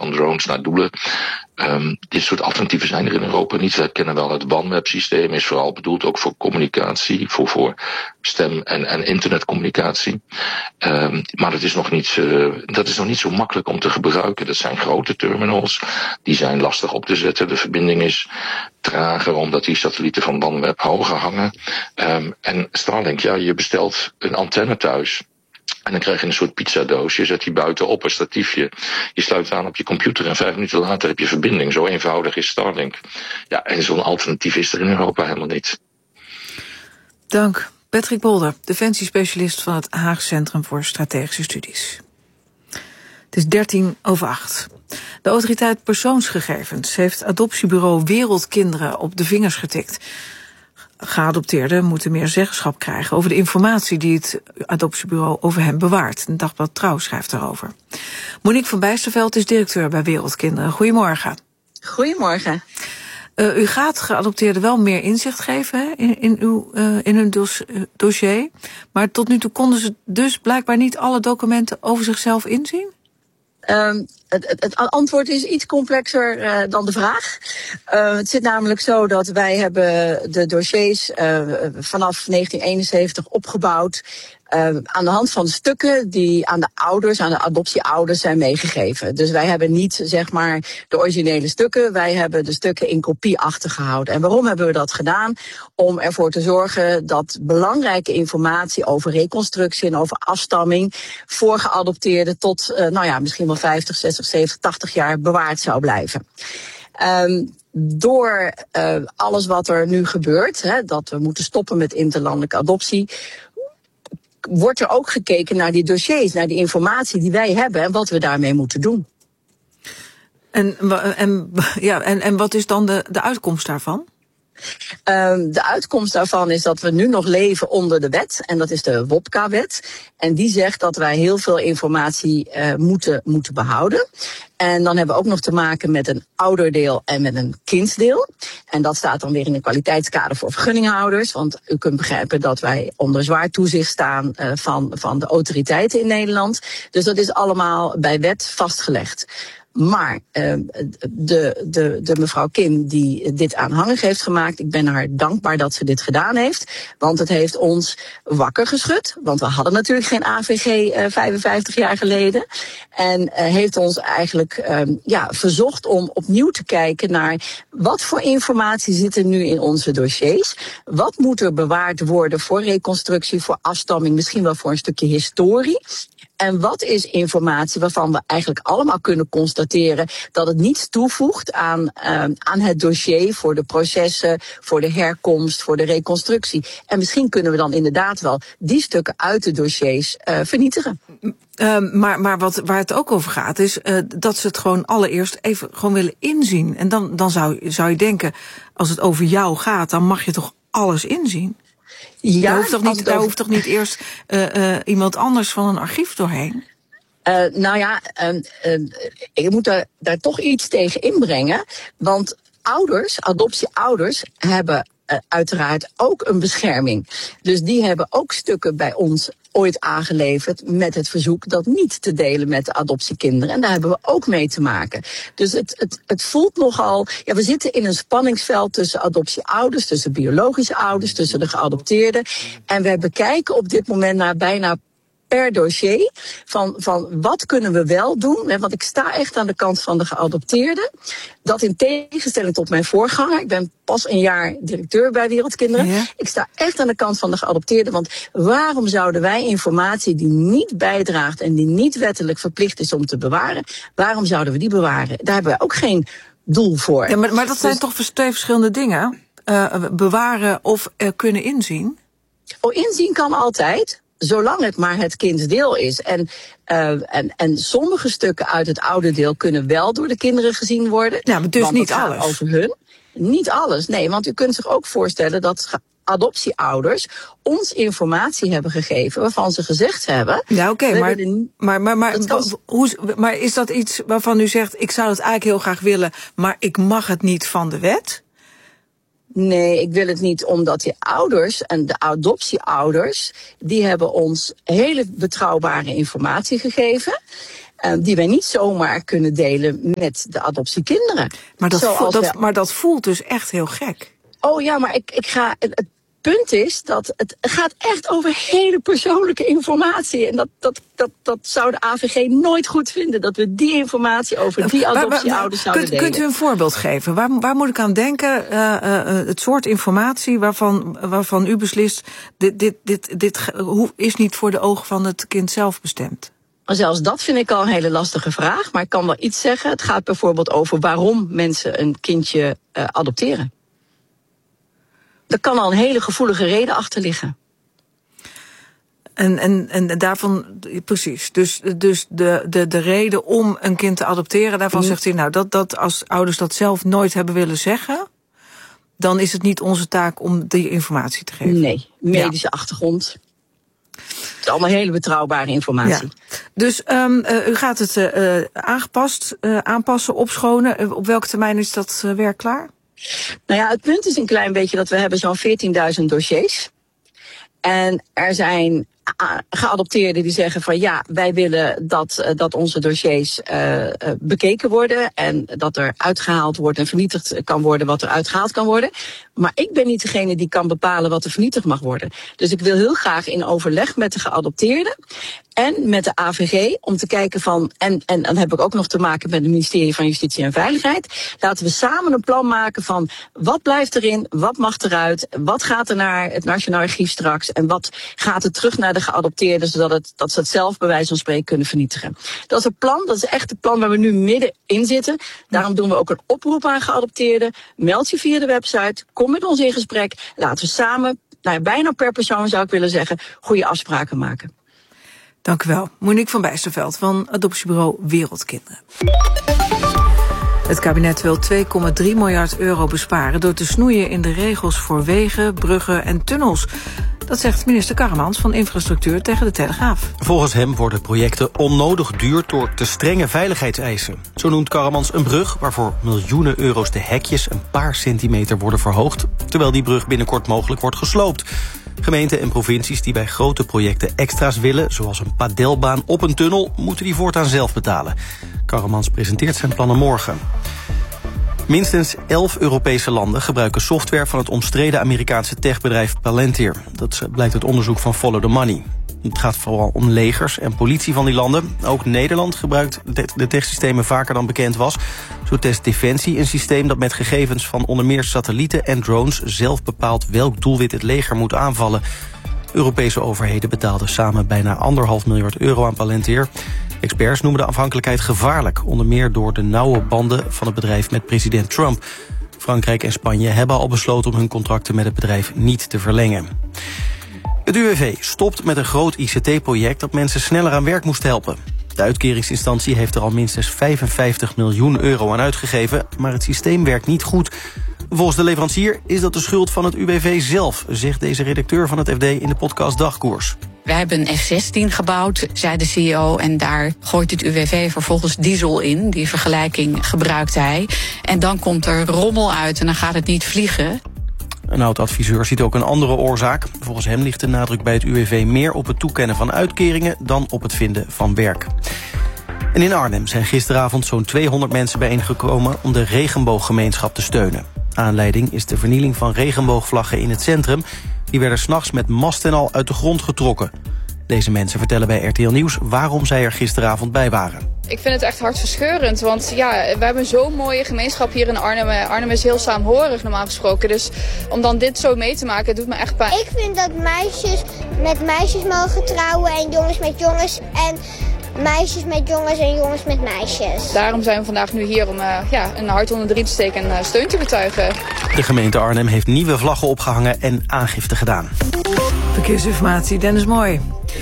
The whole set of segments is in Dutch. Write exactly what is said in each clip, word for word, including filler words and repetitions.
van drones naar doelen. Um, dit soort alternatieven zijn er in Europa niet. We kennen wel het OneWeb-systeem, is vooral bedoeld ook voor communicatie, voor, voor stem- en, en internetcommunicatie. Um, maar dat is, nog niet, uh, dat is nog niet zo makkelijk om te gebruiken. Dat zijn grote terminals, die zijn lastig op te zetten. De verbinding is trager, omdat die satellieten van OneWeb hoger hangen. Um, en Starlink, ja, je bestelt een antenne thuis. En dan krijg je een soort pizzadoos. Je zet die buiten op, een statiefje. Je sluit aan op je computer en vijf minuten later heb je verbinding. Zo eenvoudig is Starlink. Ja, en zo'n alternatief is er in Europa helemaal niet. Dank. Patrick Bolder, defensiespecialist van het Haag Centrum voor Strategische Studies. Het is dertien over acht. De autoriteit persoonsgegevens heeft adoptiebureau Wereldkinderen op de vingers getikt. Geadopteerden moeten meer zeggenschap krijgen over de informatie die het adoptiebureau over hen bewaart. Een dagblad Trouw schrijft daarover. Monique van Bijsterveld is directeur bij Wereldkinderen. Goedemorgen. Goedemorgen. Uh, u gaat geadopteerden wel meer inzicht geven hè, in, in, uw, uh, in hun dos, uh, dossier. Maar tot nu toe konden ze dus blijkbaar niet alle documenten over zichzelf inzien? Um, het, het, het antwoord is iets complexer uh, dan de vraag. Uh, het zit namelijk zo dat wij hebben de dossiers uh, vanaf negentien eenenzeventig opgebouwd Uh, aan de hand van stukken die aan de ouders, aan de adoptieouders zijn meegegeven. Dus wij hebben niet, zeg maar, de originele stukken. Wij hebben de stukken in kopie achtergehouden. En waarom hebben we dat gedaan? Om ervoor te zorgen dat belangrijke informatie over reconstructie en over afstamming voor geadopteerden tot, uh, nou ja, misschien wel vijftig, zestig, zeventig, tachtig jaar bewaard zou blijven. Um, Door uh, alles wat er nu gebeurt, hè, dat we moeten stoppen met interlandelijke adoptie, wordt er ook gekeken naar die dossiers, naar die informatie die wij hebben en wat we daarmee moeten doen. En, en, ja, en, en wat is dan de, de uitkomst daarvan? Um, de uitkomst daarvan is dat we nu nog leven onder de wet. En dat is de W O P C A-wet. En die zegt dat wij heel veel informatie uh, moeten, moeten behouden. En dan hebben we ook nog te maken met een ouderdeel en met een kindsdeel. En dat staat dan weer in een kwaliteitskader voor vergunninghouders. Want u kunt begrijpen dat wij onder zwaar toezicht staan uh, van, van de autoriteiten in Nederland. Dus dat is allemaal bij wet vastgelegd. Maar uh, de, de, de mevrouw Kim die dit aanhangig heeft gemaakt, ik ben haar dankbaar dat ze dit gedaan heeft. Want het heeft ons wakker geschud. Want we hadden natuurlijk geen A V G uh, vijfenvijftig jaar geleden. En uh, heeft ons eigenlijk uh, ja, verzocht om opnieuw te kijken naar wat voor informatie zit er nu in onze dossiers. Wat moet er bewaard worden voor reconstructie, voor afstamming, misschien wel voor een stukje historie. En wat is informatie waarvan we eigenlijk allemaal kunnen constateren dat het niets toevoegt aan, uh, aan het dossier voor de processen, voor de herkomst, voor de reconstructie. En misschien kunnen we dan inderdaad wel die stukken uit de dossiers uh, vernietigen. Uh, maar maar wat, waar het ook over gaat is uh, dat ze het gewoon allereerst even gewoon willen inzien. En dan, dan zou, zou je denken, als het over jou gaat, dan mag je toch alles inzien? Ja, daar hoeft toch niet, daar over... hoeft toch niet eerst uh, uh, iemand anders van een archief doorheen? Uh, nou ja, uh, uh, ik moet daar, daar toch iets tegen inbrengen. Want ouders, adoptieouders, hebben uh, uiteraard ook een bescherming. Dus die hebben ook stukken bij ons ooit aangeleverd met het verzoek dat niet te delen met de adoptiekinderen. En daar hebben we ook mee te maken. Dus het, het, het voelt nogal, ja, we zitten in een spanningsveld tussen adoptieouders, tussen biologische ouders, tussen de geadopteerden. En we bekijken op dit moment naar bijna per dossier van, van wat kunnen we wel doen. Want ik sta echt aan de kant van de geadopteerden. Dat in tegenstelling tot mijn voorganger. Ik ben pas een jaar directeur bij Wereldkinderen. Ja. Ik sta echt aan de kant van de geadopteerden. Want waarom zouden wij informatie die niet bijdraagt en die niet wettelijk verplicht is om te bewaren, waarom zouden we die bewaren? Daar hebben wij ook geen doel voor. Ja, maar, maar dat zijn dus toch twee verschillende dingen? Uh, bewaren of uh, kunnen inzien? Oh, inzien kan altijd. Zolang het maar het kindsdeel is. En, uh, en, en sommige stukken uit het oude deel kunnen wel door de kinderen gezien worden. Ja, maar dus want niet het gaat alles. Over hun. Niet alles, nee. Want u kunt zich ook voorstellen dat adoptieouders ons informatie hebben gegeven waarvan ze gezegd hebben. Ja, oké, okay, maar, de, maar, maar, maar, kan... hoe, maar is dat iets waarvan u zegt, ik zou het eigenlijk heel graag willen, maar ik mag het niet van de wet? Nee, ik wil het niet, omdat die ouders en de adoptieouders, die hebben ons hele betrouwbare informatie gegeven. Uh, die wij niet zomaar kunnen delen met de adoptiekinderen. Maar dat, voelt, dat, we... maar dat voelt dus echt heel gek. Oh ja, maar ik, ik ga... Het punt is dat het gaat echt over hele persoonlijke informatie. En dat, dat, dat, dat zou de A V G nooit goed vinden. Dat we die informatie over die adoptieouders zouden kunt, delen. Kunt u een voorbeeld geven? Waar, waar moet ik aan denken? Uh, uh, het soort informatie waarvan, waarvan u beslist... Dit, dit, dit, dit is niet voor de ogen van het kind zelf bestemd. Maar zelfs dat vind ik al een hele lastige vraag. Maar ik kan wel iets zeggen. Het gaat bijvoorbeeld over waarom mensen een kindje uh, adopteren. Er kan al een hele gevoelige reden achter liggen. En, en, en daarvan, precies. Dus, dus de, de, de reden om een kind te adopteren, daarvan mm. zegt u, nou, dat, dat als ouders dat zelf nooit hebben willen zeggen, dan is het niet onze taak om die informatie te geven. Nee, medische ja. achtergrond. Het is allemaal hele betrouwbare informatie. Ja. Dus um, uh, u gaat het uh, aangepast, uh, aanpassen, opschonen. Uh, op welke termijn is dat uh, werk klaar? Nou ja, het punt is een klein beetje dat we hebben zo'n veertienduizend dossiers. En er zijn geadopteerden die zeggen van ja, wij willen dat, dat onze dossiers uh, bekeken worden en dat er uitgehaald wordt en vernietigd kan worden wat er uitgehaald kan worden. Maar ik ben niet degene die kan bepalen wat er vernietigd mag worden. Dus ik wil heel graag in overleg met de geadopteerden en met de A V G om te kijken van, en, en dan heb ik ook nog te maken met het ministerie van Justitie en Veiligheid. Laten we samen een plan maken van wat blijft erin, wat mag eruit, wat gaat er naar het Nationaal Archief straks en wat gaat er terug naar de geadopteerden, zodat het, dat ze het zelf bij wijze van spreken kunnen vernietigen. Dat is een plan, dat is echt het plan waar we nu middenin zitten. Daarom doen we ook een oproep aan geadopteerden. Meld je via de website, kom met ons in gesprek. Laten we samen, nou ja, bijna per persoon zou ik willen zeggen, goede afspraken maken. Dank u wel. Monique van Bijsterveld van adoptiebureau Wereldkinderen. Het kabinet wil twee komma drie miljard euro besparen door te snoeien in de regels voor wegen, bruggen en tunnels. Dat zegt minister Karremans van Infrastructuur tegen de Telegraaf. Volgens hem worden projecten onnodig duur door te strenge veiligheidseisen. Zo noemt Karremans een brug waarvoor miljoenen euro's de hekjes een paar centimeter worden verhoogd, terwijl die brug binnenkort mogelijk wordt gesloopt. Gemeenten en provincies die bij grote projecten extra's willen, zoals een padelbaan op een tunnel, moeten die voortaan zelf betalen. Karremans presenteert zijn plannen morgen. Minstens elf Europese landen gebruiken software van het omstreden Amerikaanse techbedrijf Palantir. Dat blijkt uit onderzoek van Follow the Money. Het gaat vooral om legers en politie van die landen. Ook Nederland gebruikt de techsystemen vaker dan bekend was. Zo test Defensie een systeem dat met gegevens van onder meer satellieten en drones zelf bepaalt welk doelwit het leger moet aanvallen. Europese overheden betaalden samen bijna anderhalf miljard euro aan Palantir. Experts noemen de afhankelijkheid gevaarlijk, onder meer door de nauwe banden van het bedrijf met president Trump. Frankrijk en Spanje hebben al besloten om hun contracten met het bedrijf niet te verlengen. Het U W V stopt met een groot I C T-project dat mensen sneller aan werk moest helpen. De uitkeringsinstantie heeft er al minstens vijfenvijftig miljoen euro aan uitgegeven, maar het systeem werkt niet goed. Volgens de leverancier is dat de schuld van het U W V zelf, zegt deze redacteur van het F D in de podcast Dagkoers. Wij hebben een F zestien gebouwd, zei de C E O, en daar gooit het U W V vervolgens diesel in. Die vergelijking gebruikt hij. En dan komt er rommel uit en dan gaat het niet vliegen. Een oud-adviseur ziet ook een andere oorzaak. Volgens hem ligt de nadruk bij het U W V meer op het toekennen van uitkeringen dan op het vinden van werk. En in Arnhem zijn gisteravond zo'n tweehonderd mensen bijeengekomen om de regenbooggemeenschap te steunen. Aanleiding is de vernieling van regenboogvlaggen in het centrum. Die werden 's nachts met mast en al uit de grond getrokken. Deze mensen vertellen bij R T L Nieuws waarom zij er gisteravond bij waren. Ik vind het echt hartverscheurend, want ja, we hebben zo'n mooie gemeenschap hier in Arnhem. Arnhem is heel saamhorig normaal gesproken, dus om dan dit zo mee te maken, het doet me echt pijn. Ik vind dat meisjes met meisjes mogen trouwen en jongens met jongens en meisjes met jongens en jongens met meisjes. Daarom zijn we vandaag nu hier om uh, ja, een hart onder de riem te steken en uh, steun te betuigen. De gemeente Arnhem heeft nieuwe vlaggen opgehangen en aangifte gedaan. Verkeersinformatie, Dennis Mooi.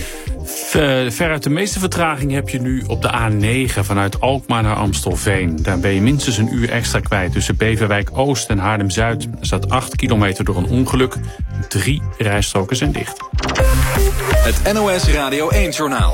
Veruit de meeste vertraging heb je nu op de A negen vanuit Alkmaar naar Amstelveen. Daar ben je minstens een uur extra kwijt tussen Beverwijk Oost en Haarlem-Zuid. Er staat acht kilometer door een ongeluk. Drie rijstroken zijn dicht. Het N O S Radio één Journaal.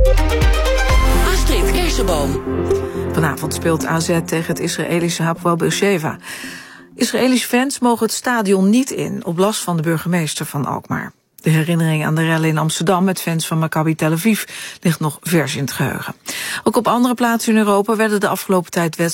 Astrid Kersenboom. Vanavond speelt A Z tegen het Israëlische Hapoel Beersheva. Israëlische fans mogen het stadion niet in, op last van de burgemeester van Alkmaar. De herinnering aan de rellen in Amsterdam met fans van Maccabi Tel Aviv ligt nog vers in het geheugen. Ook op andere plaatsen in Europa werden de afgelopen tijd